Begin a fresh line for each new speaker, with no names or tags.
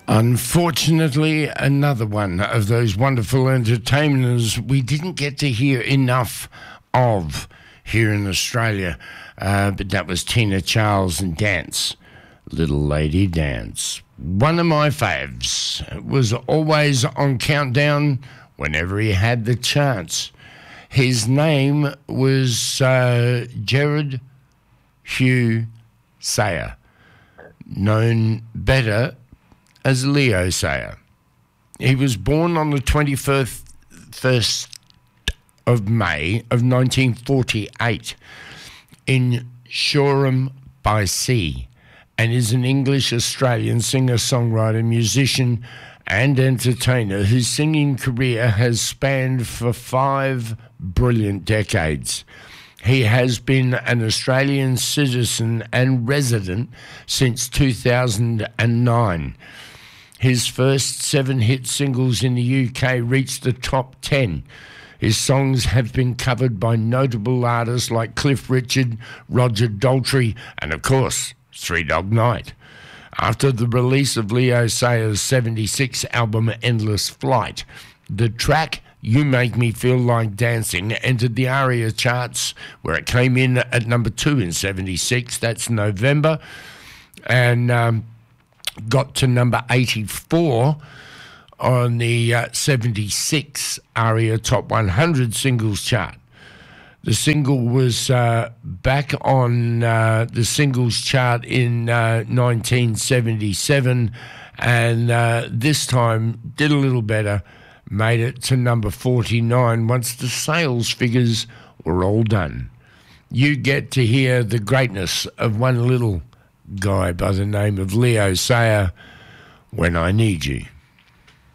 Unfortunately, another one of those wonderful entertainers we didn't get to hear enough of here in Australia, but that was Tina Charles and Dance, Little Lady Dance. One of my faves. It was always on Countdown whenever he had the chance. His name was Gerard Hugh Sayer, known better as Leo Sayer. He was born on the 21st of May of 1948 in Shoreham by Sea, and is an English-Australian singer-songwriter, musician and entertainer whose singing career has spanned for 5 brilliant decades. He has been an Australian citizen and resident since 2009. His first 7 hit singles in the UK reached the top 10. His songs have been covered by notable artists like Cliff Richard, Roger Daltrey, and of course, Three Dog Night. After the release of Leo Sayer's 76 album Endless Flight, the track You Make Me Feel Like Dancing entered the ARIA charts, where it came in at number 2 in 76, that's November, and got to number 84 on the 76 ARIA Top 100 Singles chart. The single was back on the singles chart in 1977, and this time did a little better, made it to number 49 once the sales figures were all done. You get to hear the greatness of one little guy by the name of Leo Sayer, When I Need You.